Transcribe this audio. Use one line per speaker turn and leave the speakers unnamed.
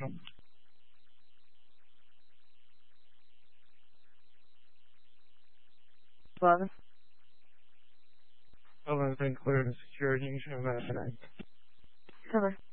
11.
Eleven's been cleared and secured. You should have that tonight.
Cover.